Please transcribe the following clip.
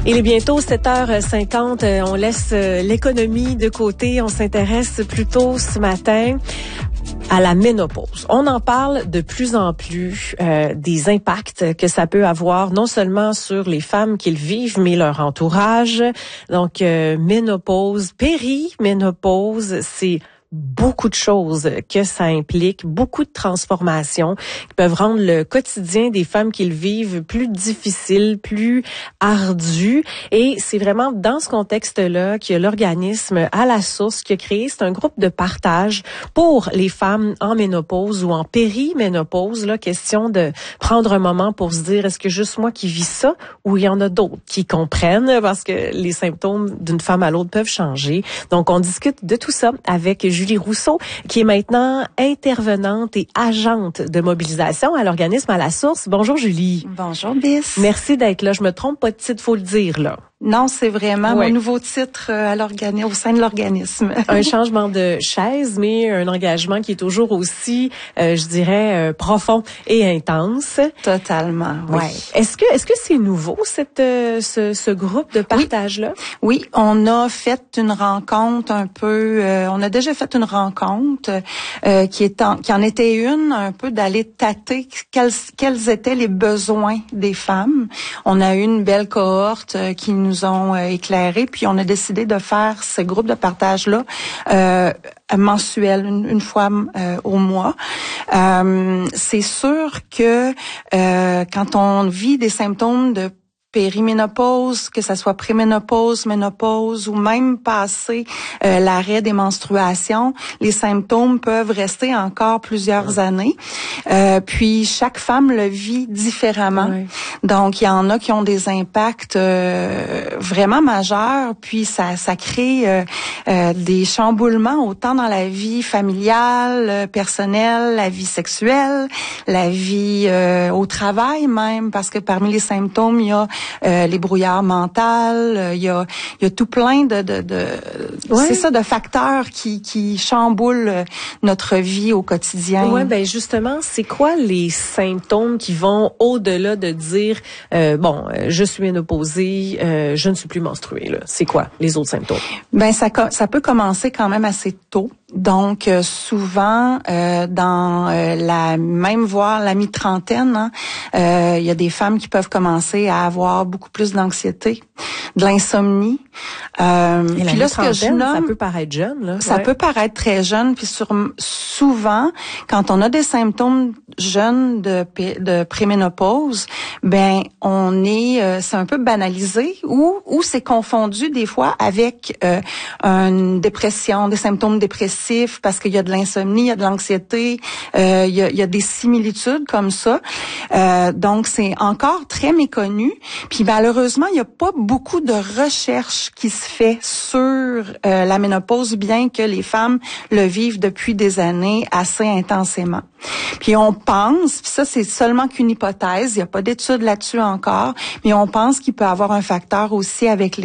Il est bientôt 7h50. On laisse l'économie de côté. On s'intéresse plutôt ce matin à la ménopause. On en parle de plus en plus des impacts que ça peut avoir non seulement sur les femmes qui le vivent, mais leur entourage. Donc, ménopause, périménopause, c'est beaucoup de choses que ça implique, beaucoup de transformations qui peuvent rendre le quotidien des femmes qui le vivent plus difficile, plus ardu. Et c'est vraiment dans ce contexte-là qu'il y a l'organisme À la Source qui a créé. C'est un groupe de partage pour les femmes en ménopause ou en périménopause. Là, question de prendre un moment pour se dire, est-ce que juste moi qui vis ça ou il y en a d'autres qui comprennent, parce que les symptômes d'une femme à l'autre peuvent changer. Donc, on discute de tout ça avec Julie Rousseau, qui est maintenant intervenante et agente de mobilisation à l'organisme À la Source. Bonjour Julie. Bonjour Bis. Merci d'être là. Je me trompe pas de titre, faut le dire là. Non, c'est vraiment mon nouveau titre au sein de l'organisme. Un changement de chaise, mais un engagement qui est toujours aussi, je dirais, profond et intense. Totalement, oui. Est-ce que c'est nouveau ce groupe de partage-là? Oui, on a fait une rencontre un peu. On a déjà fait une rencontre qui en était une un peu d'aller tâter quels étaient les besoins des femmes. On a eu une belle cohorte qui nous ont éclairé, puis on a décidé de faire ce groupe de partage-là mensuel, une fois au mois. C'est sûr que quand on vit des symptômes de périménopause, que ça soit préménopause, ménopause ou même passé l'arrêt des menstruations, les symptômes peuvent rester encore plusieurs années. Puis chaque femme le vit différemment. Oui. Donc il y en a qui ont des impacts vraiment majeurs, puis ça crée des chamboulements autant dans la vie familiale, personnelle, la vie sexuelle, la vie au travail même, parce que parmi les symptômes, il y a les brouillards mentales, il y a tout plein c'est ça, de facteurs qui chamboulent notre vie au quotidien. Oui, ben justement, c'est quoi les symptômes qui vont au-delà de dire je suis ménopausée, je ne suis plus menstruée là. C'est quoi les autres symptômes? Ben ça peut commencer quand même assez tôt. Donc souvent voire la mi-trentaine, il y a des femmes qui peuvent commencer à avoir beaucoup plus d'anxiété, de l'insomnie. Et puis là, ce que je nomme, ça peut paraître jeune, là. Ça peut paraître très jeune, puis souvent, quand on a des symptômes jeunes de préménopause, ben c'est un peu banalisé ou c'est confondu des fois avec une dépression, des symptômes dépressifs, parce qu'il y a de l'insomnie, il y a de l'anxiété, il y a des similitudes comme ça. Donc c'est encore très méconnu. Puis malheureusement, il n'y a pas beaucoup de recherche qui se fait sur la ménopause, bien que les femmes le vivent depuis des années assez intensément. Puis on pense, puis ça c'est seulement qu'une hypothèse, il n'y a pas d'études là-dessus encore, mais on pense qu'il peut avoir un facteur aussi avec